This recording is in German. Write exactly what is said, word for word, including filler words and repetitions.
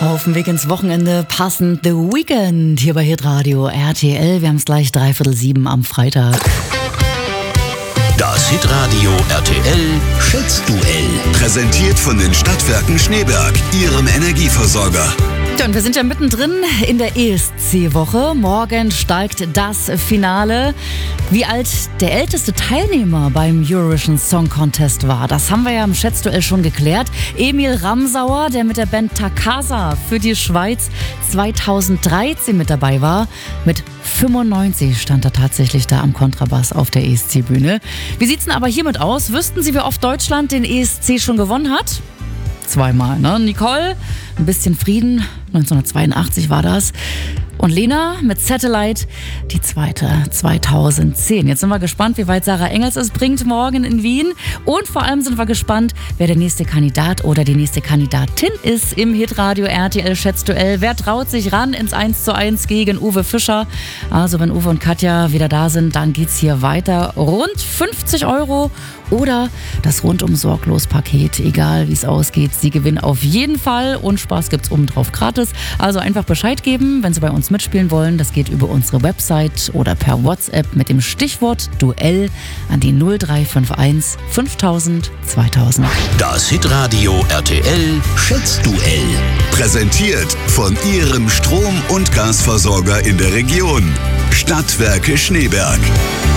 Auf dem Weg ins Wochenende passend The Weekend hier bei Hitradio R T L. Wir haben es gleich dreiviertel sieben am Freitag. Das Hitradio R T L Schätzduell. Präsentiert von den Stadtwerken Schneeberg, Ihrem Energieversorger. Ja, und wir sind ja mittendrin in der E S C-Woche. Morgen steigt das Finale. Wie alt der älteste Teilnehmer beim Eurovision Song Contest war, das haben wir ja im Schätzduell schon geklärt. Emil Ramsauer, der mit der Band Takasa für die Schweiz zweitausenddreizehn mit dabei war. Mit fünfundneunzig stand er tatsächlich da am Kontrabass auf der E S C-Bühne. Wie sieht's denn aber hiermit aus? Wüssten Sie, wie oft Deutschland den E S C schon gewonnen hat? Zweimal, ne? Nicole, ein bisschen Frieden, neunzehnhundertzweiundachtzig war das. Und Lena mit Satellite, die zweite, zweitausendzehn. Jetzt sind wir gespannt, wie weit Sarah Engels es bringt morgen in Wien. Und vor allem sind wir gespannt, wer der nächste Kandidat oder die nächste Kandidatin ist im Hitradio R T L Schätzduell. Wer traut sich ran ins eins zu eins gegen Uwe Fischer? Also wenn Uwe und Katja wieder da sind, dann geht's hier weiter. Rund fünfzig Euro oder das Rundum-Sorglos-Paket. Egal wie es ausgeht, Sie gewinnen auf jeden Fall und Spaß gibt's obendrauf gratis. Also einfach Bescheid geben, wenn Sie bei uns mitspielen wollen. Das geht über unsere Website oder per WhatsApp mit dem Stichwort Duell an die null drei fünf eins fünftausend zweitausend. Das Hitradio R T L Schätzduell. Präsentiert von Ihrem Strom- und Gasversorger in der Region. Stadtwerke Schneeberg.